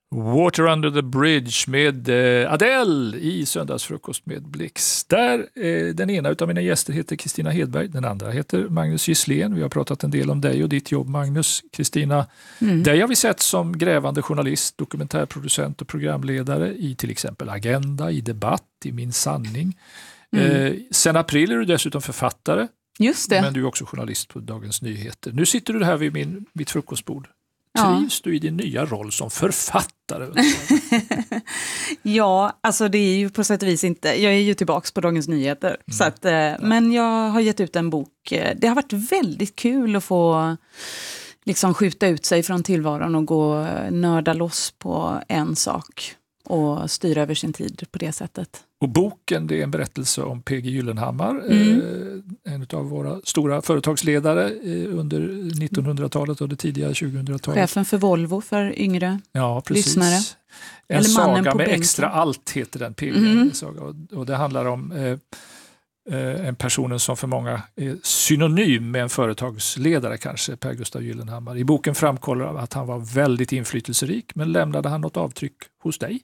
Water Under the Bridge med Adele i Söndagsfrukost med Blix. Där den ena av mina gäster heter Kristina Hedberg, den andra heter Magnus Gisslén. Vi har pratat en del om dig och ditt jobb, Magnus. Kristina, dig har vi sett som grävande journalist, dokumentärproducent och programledare i till exempel Agenda, i Debatt, i Min sanning. Sen april är du dessutom författare. Just det. Men du är också journalist på Dagens Nyheter. Nu sitter du här vid mitt frukostbord. Trivs du i din nya roll som författare? Ja, alltså det är ju på sätt och vis inte. Jag är ju tillbaka på Dagens Nyheter. Så att, men jag har gett ut en bok. Det har varit väldigt kul att få liksom skjuta ut sig från tillvaron och gå nörda loss på en sak och styra över sin tid på det sättet. Och boken, det är en berättelse om P.G. Gyllenhammar, en av våra stora företagsledare under 1900-talet och det tidiga 2000-talet. Chefen för Volvo för yngre lyssnare. En eller saga med bänken. Extra allt heter den P.G. Och det handlar om en person som för många är synonym med en företagsledare kanske, Per Gustav Gyllenhammar. I boken framkommer att han var väldigt inflytelserik, men lämnade han något avtryck hos dig?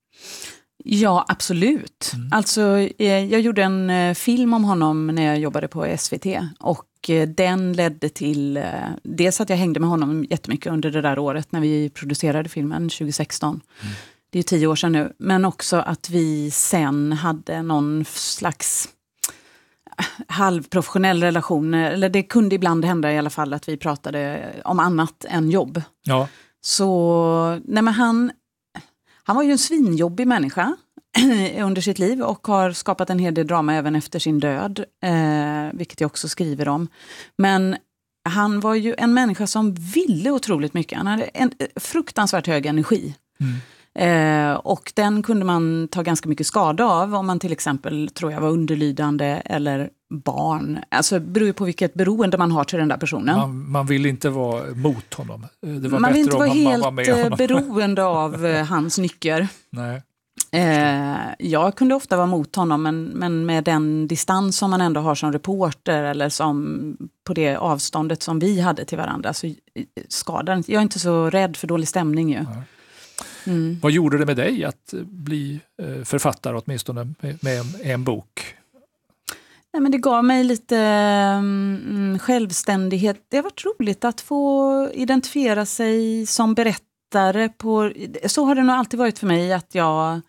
Ja, absolut. Alltså, jag gjorde en film om honom när jag jobbade på SVT och den ledde till dels att jag hängde med honom jättemycket under det där året när vi producerade filmen 2016. Det är 10 år sedan nu. Men också att vi sen hade någon slags halvprofessionell relation. Eller det kunde ibland hända i alla fall att vi pratade om annat än jobb. Ja. Så, nej men han var ju en svinjobbig människa under sitt liv och har skapat en hel del drama även efter sin död, vilket jag också skriver om. Men han var ju en människa som ville otroligt mycket. Han hade en fruktansvärt hög energi. Och den kunde man ta ganska mycket skada av om man till exempel, tror jag, var underlydande eller barn. Alltså det beror ju på vilket beroende man har till den där personen. Man vill inte vara mot honom. Det var man vill inte vara helt med beroende av hans nycker. Nej. Jag kunde ofta vara mot honom, men med den distans som man ändå har som reporter eller som på det avståndet som vi hade till varandra så skadar. Jag är inte så rädd för dålig stämning ju. Vad gjorde det med dig att bli författare åtminstone med en bok? Nej, men det gav mig lite självständighet. Det har varit roligt att få identifiera sig som berättare. Så har det nog alltid varit för mig att jag...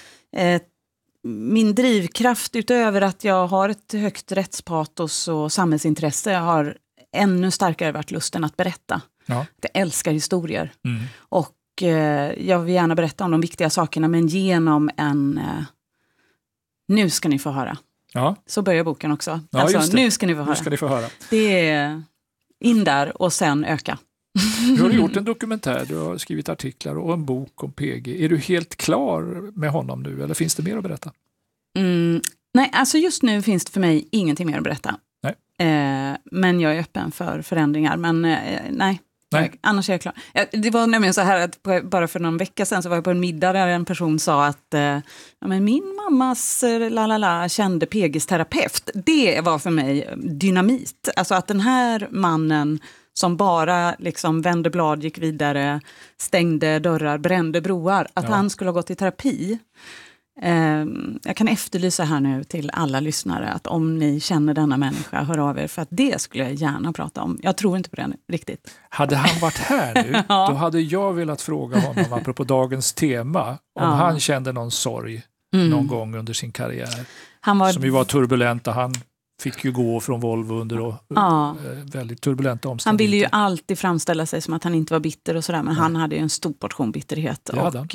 min drivkraft utöver att jag har ett högt rättspatos och samhällsintresse har ännu starkare varit lusten att berätta. Ja. Jag älskar historier. Och jag vill gärna berätta om de viktiga sakerna, men genom en... nu ska ni få höra. Ja. Så börjar boken också. Ja, alltså, nu ska ni få höra. Nu ska ni få höra. Det är in där och sen öka. Du har gjort en dokumentär, du har skrivit artiklar och en bok om PG. Är du helt klar med honom nu eller finns det mer att berätta? Nej, alltså just nu finns det för mig ingenting mer att berätta. Nej. Men jag är öppen för förändringar. Men nej. Annars är jag klar. Det var nämligen så här att bara för någon vecka sedan så var jag på en middag där en person sa att men min mammas kände PGs terapeut. Det var för mig dynamit. Alltså att den här mannen som bara liksom vände blad, gick vidare, stängde dörrar, brände broar. Att han skulle ha gått i terapi. Jag kan efterlysa här nu till alla lyssnare att om ni känner denna människa, hör av er, för att det skulle jag gärna prata om. Jag tror inte på den riktigt. Hade han varit här nu, då hade jag velat fråga honom apropå dagens tema, om han kände någon sorg någon gång under sin karriär. Som ju var turbulent och han fick ju gå från Volvo under väldigt turbulenta omständigheter. Han ville ju alltid framställa sig som att han inte var bitter och sådär, men han hade ju en stor portion bitterhet.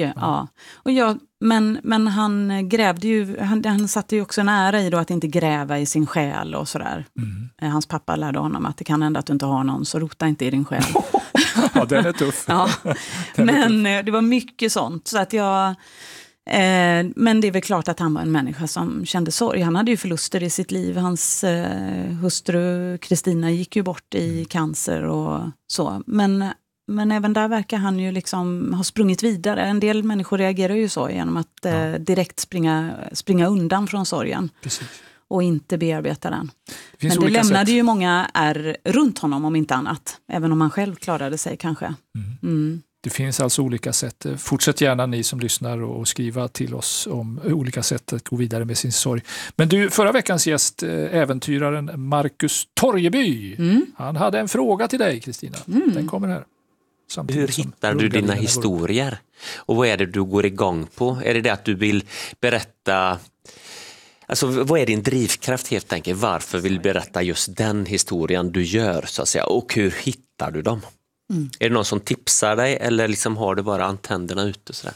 Men han grävde ju, han satte ju också en ära i då att inte gräva i sin själ och sådär. Hans pappa lärde honom att det kan hända att du inte har någon, så rota inte i din själ. Ja, den är tuff. Det var mycket sånt, så att men det är väl klart att han var en människa som kände sorg. Han hade ju förluster i sitt liv. Hans hustru Kristina gick ju bort i cancer och så. Men även där verkar han ju liksom ha sprungit vidare. En del människor reagerar ju så genom att direkt springa undan från sorgen. Precis. Och inte bearbeta den. Men det lämnade ju många runt honom om inte annat. Även om han själv klarade sig kanske. Det finns alltså olika sätt. Fortsätt gärna ni som lyssnar och skriva till oss om olika sätt att gå vidare med sin sorg. Men du, förra veckans gäst, äventyraren Marcus Torjeby, han hade en fråga till dig, Kristina. Den kommer här. Hur hittar du dina historier? Och vad är det du går igång på? Är det att du vill berätta... Alltså, vad är din drivkraft helt enkelt? Varför vill du berätta just den historien du gör, så att säga? Och hur hittar du dem? Är det någon som tipsar dig eller liksom har du bara antennerna ute? Sådär?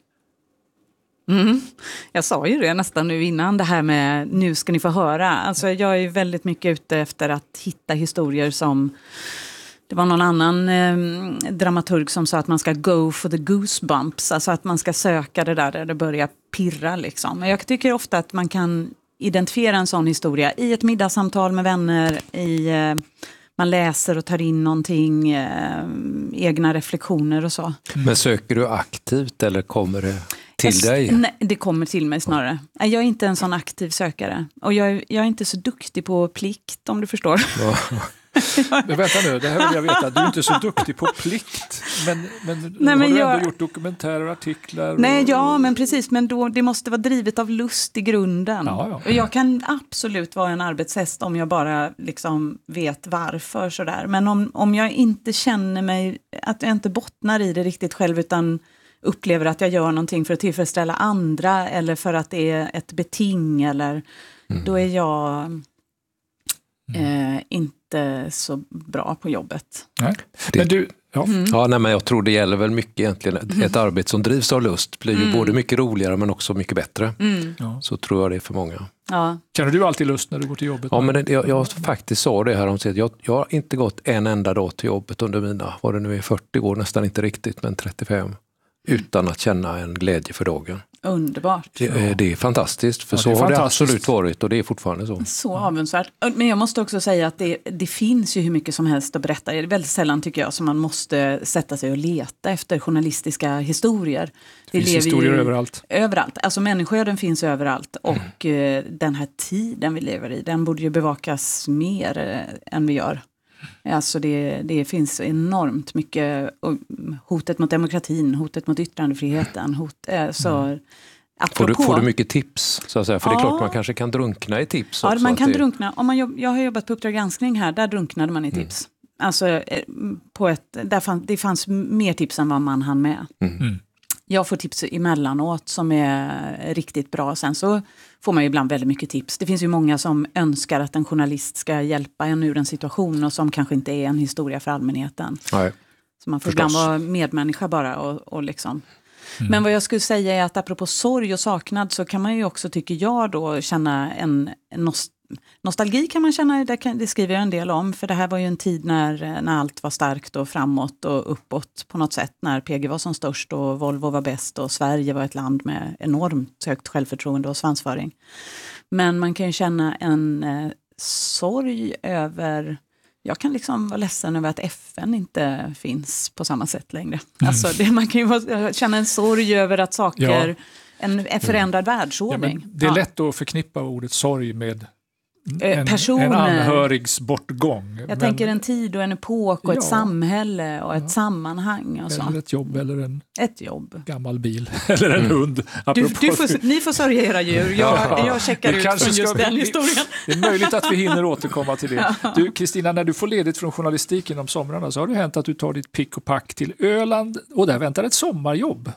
Jag sa ju det nästan nu innan, det här med nu ska ni få höra. Alltså, jag är väldigt mycket ute efter att hitta historier som... Det var någon annan dramaturg som sa att man ska go for the goosebumps. Alltså att man ska söka det där det börjar pirra liksom. Men jag tycker ofta att man kan identifiera en sån historia i ett middagssamtal med vänner. Man läser och tar in någonting, egna reflektioner och så. Men söker du aktivt eller kommer det till dig? Nej, det kommer till mig snarare. Jag är inte en sån aktiv sökare. Och jag är inte så duktig på plikt, om du förstår. Ja. Men vänta nu, det här vill jag veta. Du är inte så duktig på plikt. Men har du ändå gjort dokumentärer och artiklar? Nej, ja, men precis. Men då, det måste vara drivet av lust i grunden. Ja. Och jag kan absolut vara en arbetshäst om jag bara liksom vet varför. Sådär. Men om jag inte känner mig, att jag inte bottnar i det riktigt själv, utan upplever att jag gör någonting för att tillfredsställa andra eller för att det är ett beting, eller då är jag inte så bra på jobbet. Nej. Men du, men jag tror det gäller väl mycket egentligen. Ett arbete som drivs av lust blir ju både mycket roligare men också mycket bättre. Så tror jag det är för många. Ja. Känner du alltid lust när du går till jobbet? Ja, men jag faktiskt sa det här om sig. Jag har inte gått en enda dag till jobbet under mina, vad det nu är, 40 år, nästan inte riktigt, men 35. Utan att känna en glädje för dagen. Underbart. Det är fantastiskt, för så har det absolut varit och det är fortfarande så. Så avundsvärt. Men jag måste också säga att det finns ju hur mycket som helst att berätta. Det är väldigt sällan, tycker jag, som man måste sätta sig och leta efter journalistiska historier. Det finns historier överallt. Överallt. Alltså människoöden finns överallt. Och den här tiden vi lever i, den borde ju bevakas mer än vi gör. Alltså det finns enormt mycket hotet mot demokratin, hotet mot yttrandefriheten, Får du mycket tips, så att säga? För det är klart man kanske kan drunkna i tips också. Ja, man kan drunkna. Jag har jobbat på Uppdrag granskning här, där drunknade man i tips. Alltså det fanns mer tips än vad man hann med. Jag får tips emellanåt som är riktigt bra. Sen så får man ju ibland väldigt mycket tips. Det finns ju många som önskar att en journalist ska hjälpa en ur en situation och som kanske inte är en historia för allmänheten. Nej. Så man får ibland vara medmänniska bara och liksom. Men vad jag skulle säga är att apropå sorg och saknad så kan man ju också, tycker jag då, känna en nostalgi kan man känna, det skriver jag en del om, för det här var ju en tid när allt var starkt och framåt och uppåt på något sätt, när PG var som störst och Volvo var bäst och Sverige var ett land med enormt högt självförtroende och svansföring. Men man kan ju känna en sorg över, jag kan liksom vara ledsen över att FN inte finns på samma sätt längre. Alltså man kan ju känna en sorg över att saker, en förändrad världsordning. Ja, det är lätt att förknippa ordet sorg med personer. En anhörigs bortgång. Jag tänker en tid och en epok och ett samhälle och ett sammanhang. Och så. Eller ett jobb eller ett jobb. Gammal bil eller en hund. Ni får sörja era djur. Jag checkar ut från just den historien. Det är möjligt att vi hinner återkomma till det. Du, Kristina, när du får ledigt från journalistiken om somrarna så har det hänt att du tar ditt pick och pack till Öland och där väntar ett sommarjobb.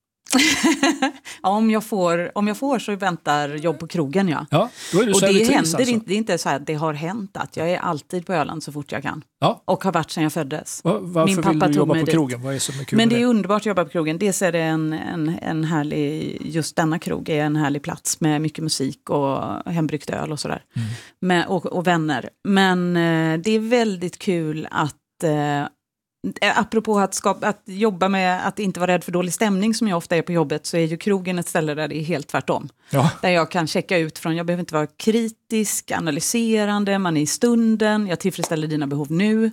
Ja, om jag får så väntar jobb på krogen, ja. Då är du, och det händer inte, det är inte så att det har hänt att jag är alltid på Öland så fort jag kan. Ja. Och har varit sedan jag föddes. Varför vill du jobba på krogen? Vad är som är kul? Men det är underbart att jobba på krogen. Dels är det en härlig, just denna krog är en härlig plats med mycket musik och hembryggt öl och sådär. Och vänner. Men det är väldigt kul att apropå att jobba med att inte vara rädd för dålig stämning som jag ofta är på jobbet, så är ju krogen ett ställe där det är helt tvärtom. Ja. Där jag kan checka ut från, jag behöver inte vara kritisk, analyserande, man är i stunden, jag tillfredsställer dina behov nu.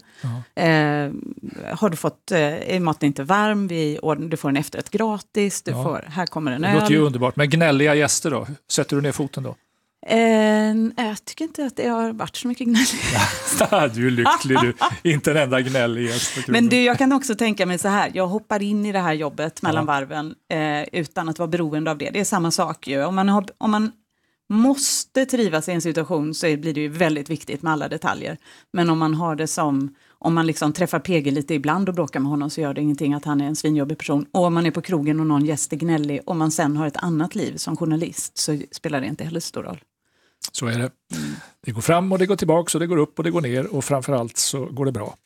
Har du fått, är maten inte varm, du får en efterrätt gratis, här kommer en öl. Det låter ju underbart, men gnälliga gäster då? Sätter du ner foten då? Jag tycker inte att det har varit så mycket gnäll. Du är lycklig, du. Inte en enda gnäll i Men jag kan också tänka mig så här, jag hoppar in i det här jobbet mellan varven utan att vara beroende av det. Det är samma sak ju. Om man måste trivas i en situation så blir det ju väldigt viktigt med alla detaljer. Men om man har det som, om man liksom träffar PG lite ibland och bråkar med honom så gör det ingenting att han är en svinjobbig person. Och om man är på krogen och någon gäst är gnällig och man sen har ett annat liv som journalist så spelar det inte heller stor roll. Så är det. Det går fram och det går tillbaka och det går upp och det går ner och framförallt så går det bra.